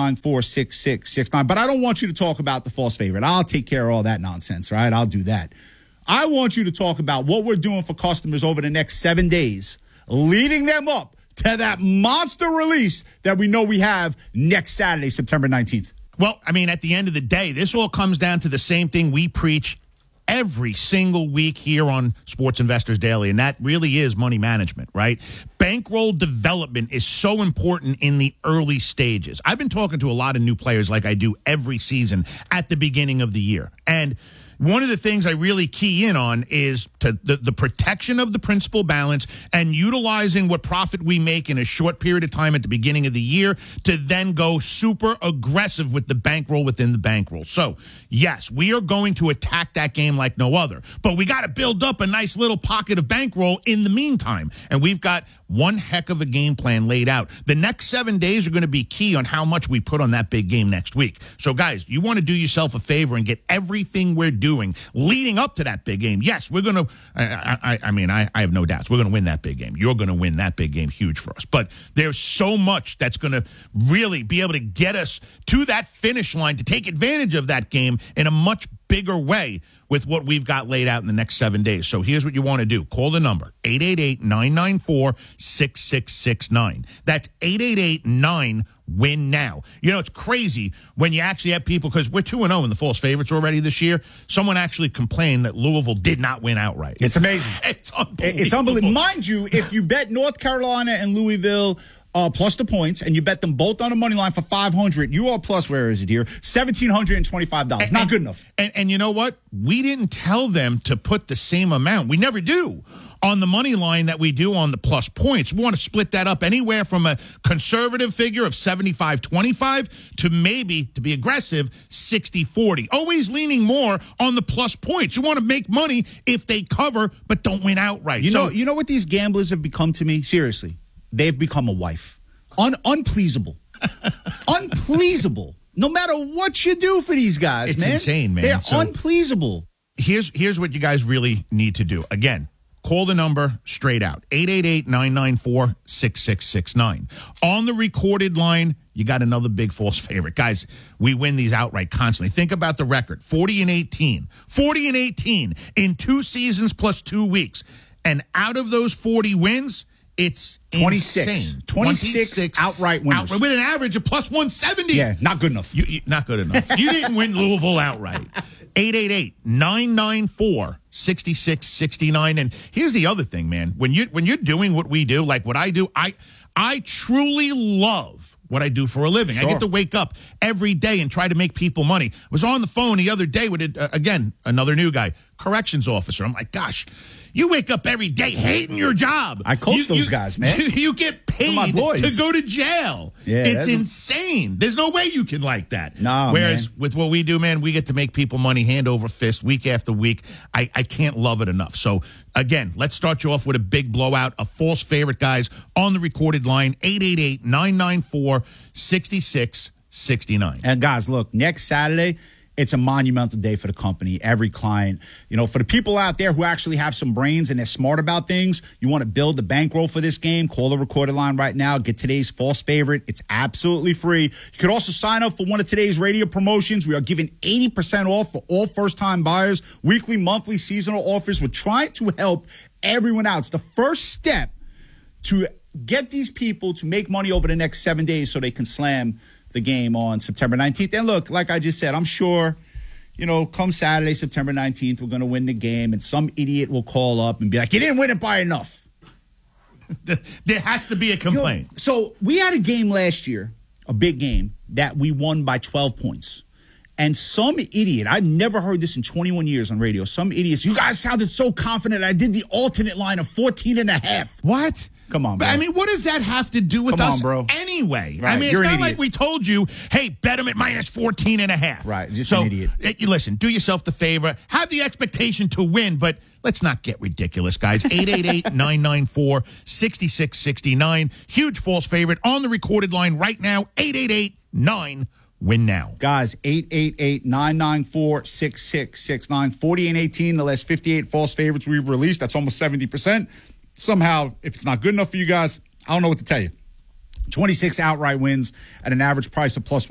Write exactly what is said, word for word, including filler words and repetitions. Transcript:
nine four, six six six nine. But I don't want you to talk about the false favorite. I'll take care of all that nonsense, right? I'll do that. I want you to talk about what we're doing for customers over the next seven days, leading them up to that monster release that we know we have next Saturday, September nineteenth. Well, I mean, at the end of the day, this all comes down to the same thing we preach every single week here on Sports Investors Daily, and that really is money management, right? Bankroll development is so important in the early stages. I've been talking to a lot of new players like I do every season at the beginning of the year, and one of the things I really key in on is to the, the protection of the principal balance and utilizing what profit we make in a short period of time at the beginning of the year to then go super aggressive with the bankroll within the bankroll. So, yes, we are going to attack that game like no other, but we got to build up a nice little pocket of bankroll in the meantime, and we've got one heck of a game plan laid out. The next seven days are going to be key on how much we put on that big game next week. So, guys, you want to do yourself a favor and get everything we're doing leading up to that big game. Yes, we're going to, I, I, I mean, I, I have no doubts. We're going to win that big game. You're going to win that big game, huge for us. But there's so much that's going to really be able to get us to that finish line to take advantage of that game in a much bigger way with what we've got laid out in the next seven days. So here's what you want to do. Call the number, eight eight eight, nine nine four, six six six nine. That's eight eight eight, nine, win now. You know, it's crazy when you actually have people, because we're two and oh in the false favorites already this year. Someone actually complained that Louisville did not win outright. It's amazing. It's unbelievable. It's unbelievable. Mind you, if you bet North Carolina and Louisville Uh, plus the points, and you bet them both on the money line for five hundred. You are plus, where is it here? one thousand seven hundred twenty-five dollars. And, Not and, good enough. And, and you know what? We didn't tell them to put the same amount. We never do on the money line that we do on the plus points. We want to split that up anywhere from a conservative figure of seventy-five twenty-five to maybe, to be aggressive, sixty forty. Always leaning more on the plus points. You want to make money if they cover but don't win outright. You so, know, you know what these gamblers have become to me? Seriously. They've become a wife. Un- unpleasable. Unpleasable. No matter what you do for these guys, it's man. It's insane, man. They're so, unpleasable. Here's here's what you guys really need to do. Again, call the number straight out, eight eight eight, nine nine four, six six six nine. On the recorded line, you got another big false favorite. Guys, we win these outright constantly. Think about the record, forty and eighteen. forty and eighteen in two seasons plus two weeks. And out of those forty wins, it's twenty-six. Insane. twenty-six, twenty-six outright winners. Outright, with an average of plus one seventy. Yeah, not good enough. You, you, not good enough. You didn't win Louisville outright. eight eight eight, nine nine four, six six six nine. And here's the other thing, man. When, you, when you're doing what we do, like what I do, I I truly love what I do for a living. Sure. I get to wake up every day and try to make people money. I was on the phone the other day with, uh, again, another new guy, corrections officer. I'm like, gosh, you wake up every day hating your job. I coach you, those you, guys, man. You, you get paid my boys. to go to jail. Yeah, it's insane. There's no way you can like that. No, Whereas man. with what we do, man, we get to make people money hand over fist week after week. I, I can't love it enough. So, again, let's start you off with a big blowout. A false favorite, guys, on the recorded line, eight eight eight, nine nine four, six six six nine. And, guys, look, next Saturday, it's a monumental day for the company, every client. You know, for the people out there who actually have some brains and they're smart about things, you want to build the bankroll for this game, call the recorded line right now. Get today's false favorite. It's absolutely free. You could also sign up for one of today's radio promotions. We are giving eighty percent off for all first-time buyers, weekly, monthly, seasonal offers. We're trying to help everyone out. It's the first step to get these people to make money over the next seven days so they can slam the game on September nineteenth. And look, like I just said, I'm sure, you know, come Saturday, September nineteenth, we're going to win the game, and some idiot will call up and be like, you didn't win it by enough. There has to be a complaint. You know, so we had a game last year, a big game, that we won by twelve points. And some idiot, I've never heard this in twenty-one years on radio, some idiots, you guys sounded so confident I did the alternate line of fourteen and a half. What? Come on, bro. I mean, what does that have to do with Come us on, bro. anyway? Right. I mean, it's You're an not idiot. like we told you, hey, bet them at minus fourteen and a half. Right, just so, an idiot. eh, listen, do yourself the favor. Have the expectation to win, but let's not get ridiculous, guys. eight eight eight, nine nine four, six six six nine. Huge false favorite on the recorded line right now, eight eight eight, nine, win now. Guys, eight eight eight, nine nine four, six six six nine. forty and eighteen, the last fifty-eight false favorites we've released. That's almost seventy percent. Somehow, if it's not good enough for you guys, I don't know what to tell you. twenty-six outright wins at an average price of plus